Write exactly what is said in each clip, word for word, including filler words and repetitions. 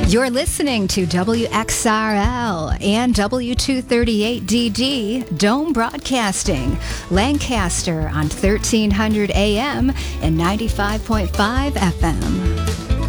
You're listening to W X R L and W two thirty-eight D D, Dome Broadcasting, Lancaster on thirteen hundred A M and ninety-five point five F M.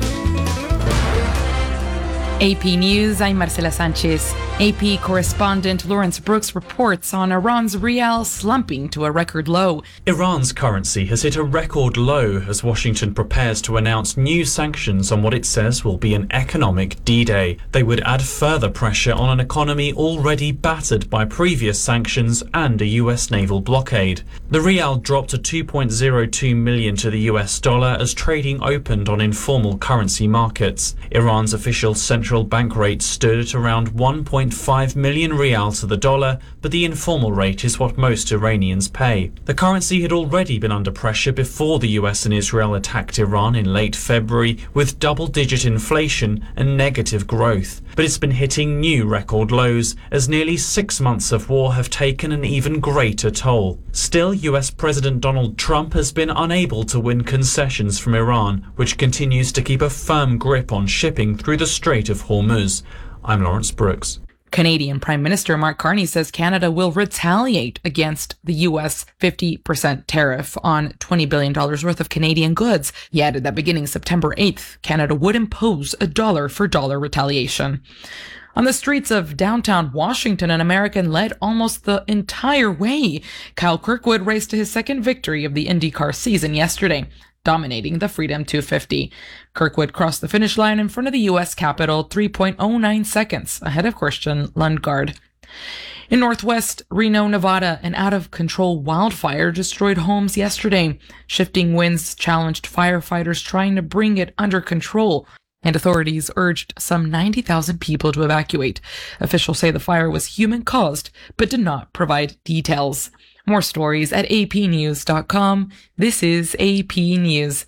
A P News, I'm Marcela Sanchez. A P correspondent Lawrence Brooks reports on Iran's rial slumping to a record low. Iran's currency has hit a record low as Washington prepares to announce new sanctions on what it says will be an economic D-Day. They would add further pressure on an economy already battered by previous sanctions and a U S naval blockade. The rial dropped to two point zero two million to the U S dollar as trading opened on informal currency markets. Iran's official central Central bank rate stood at around one point five million rial to the dollar, but the informal rate is what most Iranians pay. The currency had already been under pressure before the U S and Israel attacked Iran in late February, with double-digit inflation and negative growth. But it's been hitting new record lows as nearly six months of war have taken an even greater toll. Still, U S President Donald Trump has been unable to win concessions from Iran, which continues to keep a firm grip on shipping through the Strait of Hormuz. I'm Lawrence Brooks. Canadian Prime Minister Mark Carney says Canada will retaliate against the U S fifty percent tariff on twenty billion dollars worth of Canadian goods. He added that beginning September eighth, Canada would impose a dollar-for-dollar retaliation. On the streets of downtown Washington, an American led almost the entire way. Kyle Kirkwood raced to his second victory of the IndyCar season yesterday, dominating the Freedom two fifty. Kirkwood crossed the finish line in front of the U S Capitol three point oh nine seconds ahead of Christian Lundgaard. In northwest Reno, Nevada, an out-of-control wildfire destroyed homes yesterday. Shifting winds challenged firefighters trying to bring it under control, and authorities urged some ninety thousand people to evacuate. Officials say the fire was human-caused, but did not provide details. More stories at a p news dot com. This is A P News.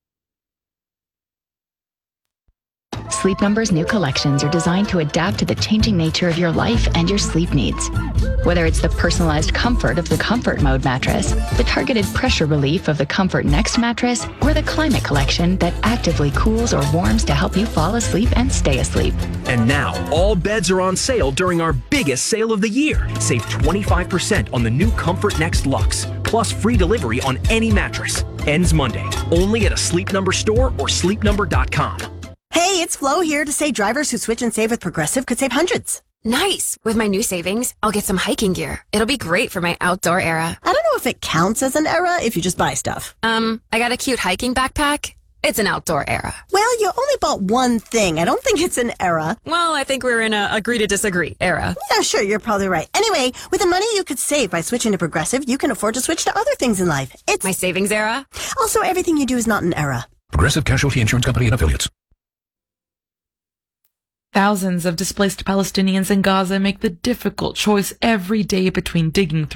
Sleep Number's new collections are designed to adapt to the changing nature of your life and your sleep needs. Whether it's the personalized comfort of the Comfort Mode mattress, the targeted pressure relief of the Comfort Next mattress, or the Climate Collection that actively cools or warms to help you fall asleep and stay asleep. And now, all beds are on sale during our biggest sale of the year. Save twenty-five percent on the new Comfort Next Luxe, plus free delivery on any mattress. Ends Monday, only at a Sleep Number store or sleep number dot com. Hey, it's Flo here to say drivers who switch and save with Progressive could save hundreds. Nice! With my new savings, I'll get some hiking gear. It'll be great for my outdoor era. I don't know if it counts as an era if you just buy stuff. Um, I got a cute hiking backpack. It's an outdoor era. Well, you only bought one thing. I don't think it's an era. Well, I think we're in a agree to disagree era. Yeah, sure, you're probably right. Anyway, with the money you could save by switching to Progressive, you can afford to switch to other things in life. It's my savings era. Also, everything you do is not an era. Progressive Casualty Insurance Company and Affiliates. Thousands of displaced Palestinians in Gaza make the difficult choice every day between digging through